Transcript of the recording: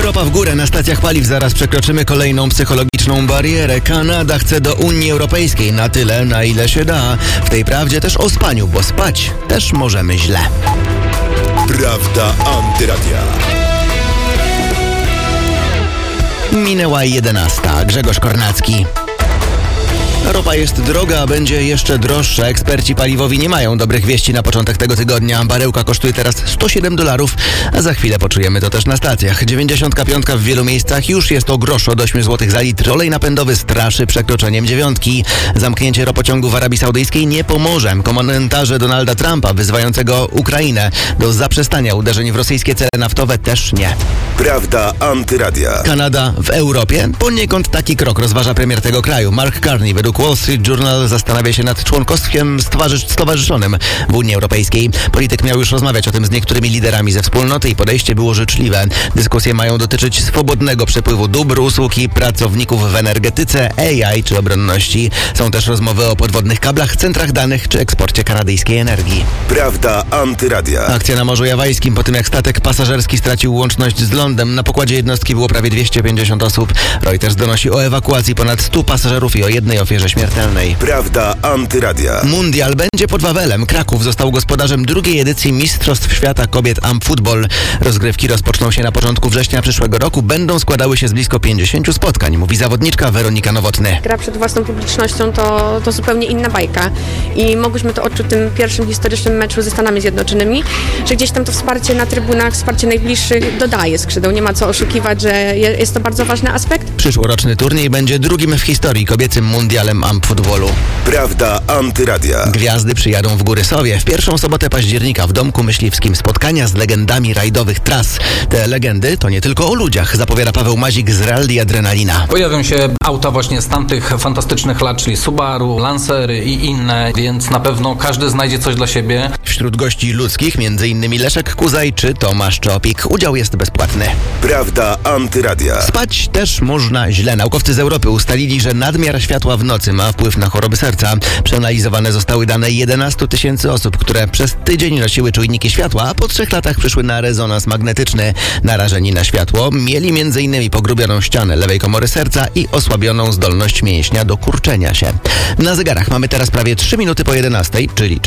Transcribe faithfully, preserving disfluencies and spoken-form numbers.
Europa w górę, na stacjach paliw zaraz przekroczymy kolejną psychologiczną barierę. Kanada chce do Unii Europejskiej na tyle, na ile się da. W tej prawdzie też o spaniu, bo spać też możemy źle. Prawda Antyradia. Minęła jedenasta. Grzegorz Kornacki. Ropa jest droga, a będzie jeszcze droższa. Eksperci paliwowi nie mają dobrych wieści na początek tego tygodnia. Baryłka kosztuje teraz sto siedem dolarów, a za chwilę poczujemy to też na stacjach. dziewięćdziesiątka piątka w wielu miejscach już jest o grosz od ośmiu złotych za litr. Olej napędowy straszy przekroczeniem dziewiątki. Zamknięcie ropociągu w Arabii Saudyjskiej nie pomoże. Komentarze Donalda Trumpa wyzywającego Ukrainę do zaprzestania uderzeń w rosyjskie cele naftowe też nie. Prawda Antyradia. Kanada w Europie? Poniekąd taki krok rozważa premier tego kraju. Mark Carney według Wall Street Journal zastanawia się nad członkostwem stowarzyszonym w Unii Europejskiej. Polityk miał już rozmawiać o tym z niektórymi liderami ze wspólnoty i podejście było życzliwe. Dyskusje mają dotyczyć swobodnego przepływu dóbr, usług i pracowników w energetyce, A I czy obronności. Są też rozmowy o podwodnych kablach, centrach danych czy eksporcie kanadyjskiej energii. Prawda Antyradia. Akcja na Morzu Jawajskim po tym, jak statek pasażerski stracił łączność z lądem. Na pokładzie jednostki było prawie dwieście pięćdziesiąt osób. Reuters donosi o ewakuacji ponad stu pasażerów i o jednej ofierze śmiertelnej. Prawda Antyradia. Mundial będzie pod Wawelem. Kraków został gospodarzem drugiej edycji Mistrzostw Świata Kobiet Amp Football. Rozgrywki rozpoczną się na początku września przyszłego roku. Będą składały się z blisko pięćdziesięciu spotkań, mówi zawodniczka Weronika Nowotny. Gra przed własną publicznością to, to zupełnie inna bajka i mogłyśmy to odczuć w tym pierwszym historycznym meczu ze Stanami Zjednoczonymi, że gdzieś tam to wsparcie na trybunach, wsparcie najbliższych dodaje skrzydeł. Nie ma co oszukiwać, że jest to bardzo ważny aspekt. Przyszłoroczny turniej będzie drugim w historii kobiecym mundialem Amp Footballu. Prawda Antyradia. Gwiazdy przyjadą w Góry Sowie. W pierwszą sobotę października w Domku Myśliwskim spotkania z legendami rajdowych tras. Te legendy to nie tylko o ludziach, zapowiada Paweł Mazik z Rally Adrenalina. Pojawią się auta właśnie z tamtych fantastycznych lat, czyli Subaru, Lancery i inne, więc na pewno każdy znajdzie coś dla siebie. Wśród gości ludzkich m.in. Leszek Kuzaj czy Tomasz Czopik. Udział jest bezpłatny. Prawda Antyradia. Spać też można źle. Naukowcy z Europy ustalili, że nadmiar światła w nocy ma wpływ na choroby serca. Przeanalizowane zostały dane jedenastu tysięcy osób, które przez tydzień nosiły czujniki światła, a po trzech latach przyszły na rezonans magnetyczny. Narażeni na światło mieli m.in. pogrubioną ścianę lewej komory serca i osłabioną zdolność mięśnia do kurczenia się. Na zegarach mamy teraz prawie trzy minuty po jedenastej, czyli